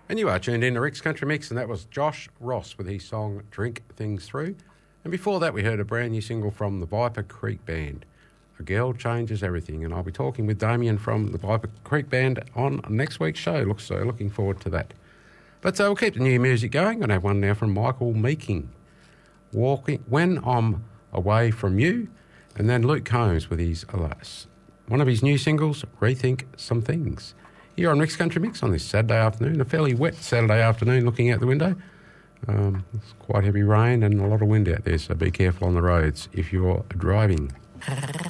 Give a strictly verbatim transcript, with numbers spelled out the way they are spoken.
And you are tuned in to Rick's Country Mix, and that was Josh Ross with his song Drink Things Through. And before that, we heard a brand new single from the Viper Creek Band, A Girl Changes Everything. And I'll be talking with Damien from the Viper Creek Band on next week's show. Look, so looking forward to that. But so we'll keep the new music going. I'm going to have one now from Michael Meeking, Walking When I'm Away From You, and then Luke Combs with his Alas. One of his new singles, Rethink Some Things. Here on Rick's Country Mix on this Saturday afternoon, a fairly wet Saturday afternoon looking out the window. Um, it's quite heavy rain and a lot of wind out there, so be careful on the roads if you're driving.